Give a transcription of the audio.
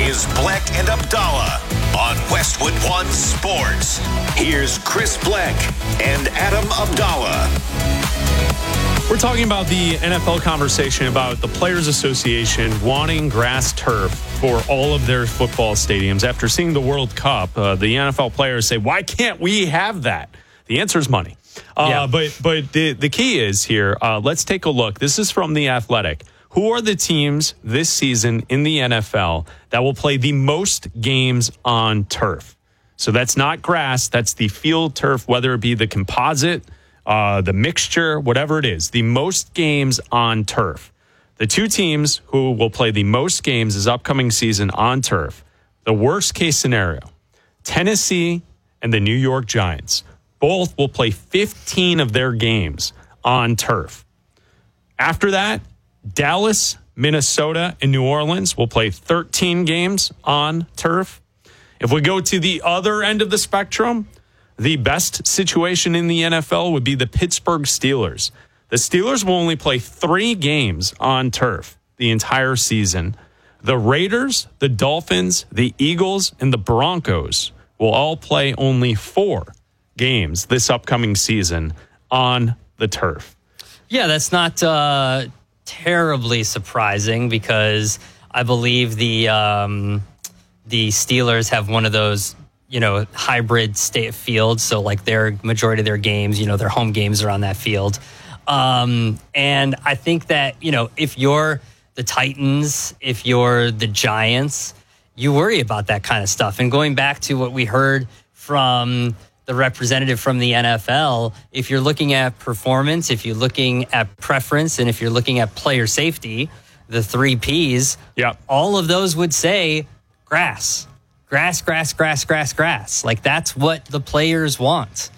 is Bleck and Abdallah on Westwood One Sports. Here's Chris Bleck and Adam Abdallah. We're talking about the NFL conversation about the Players Association wanting grass turf for all of their football stadiums. After seeing the World Cup, the NFL players say, why can't we have that? The answer is money. But the key is here, let's take a look. This is from The Athletic. Who are the teams this season in the NFL that will play the most games on turf? So that's not grass. That's the field turf, whether it be the composite, the mixture, whatever it is. The most games on turf. The two teams who will play the most games this upcoming season on turf. The worst case scenario, Tennessee and the New York Giants. Both will play 15 of their games on turf. After that, Dallas, Minnesota, and New Orleans will play 13 games on turf. If we go to the other end of the spectrum, the best situation in the NFL would be the Pittsburgh Steelers. The Steelers will only play 3 games on turf the entire season. The Raiders, the Dolphins, the Eagles, and the Broncos will all play only 4 games this upcoming season on the turf. Yeah, that's not terribly surprising because I believe the Steelers have one of those, hybrid state fields. So like their majority of their games, their home games are on that field. And I think that, if you're the Titans, if you're the Giants, you worry about that kind of stuff. And going back to what we heard from the representative from the NFL, if you're looking at performance, if you're looking at preference, and if you're looking at player safety, the 3 Ps, all of those would say grass. Grass. Like that's what the players want.